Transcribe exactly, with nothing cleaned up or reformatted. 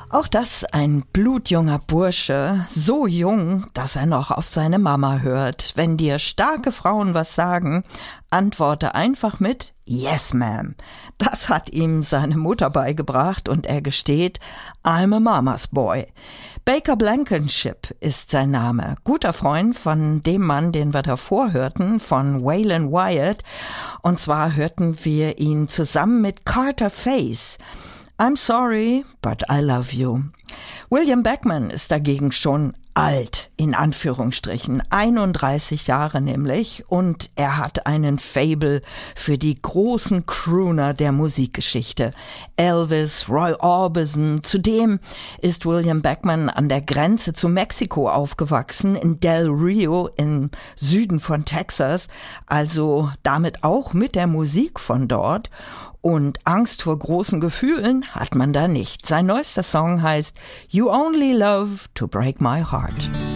Auch das ein blutjunger Bursche, so jung, dass er noch auf seine Mama hört. Wenn dir starke Frauen was sagen, antworte einfach mit Yes, ma'am. Das hat ihm seine Mutter beigebracht und er gesteht, I'm a mama's boy. Baker Blankenship ist sein Name. Guter Freund von dem Mann, den wir davor hörten, von Waylon Wyatt. Und zwar hörten wir ihn zusammen mit Carter Face. I'm sorry, but I love you. William Beckman ist dagegen schon alt, in Anführungsstrichen, einunddreißig Jahre nämlich, und er hat einen Faible für die großen Crooner der Musikgeschichte. Elvis, Roy Orbison. Zudem ist William Beckman an der Grenze zu Mexiko aufgewachsen, in Del Rio im Süden von Texas, also damit auch mit der Musik von dort. Und Angst vor großen Gefühlen hat man da nicht. Sein neuester Song heißt You Only Love to Break My Heart.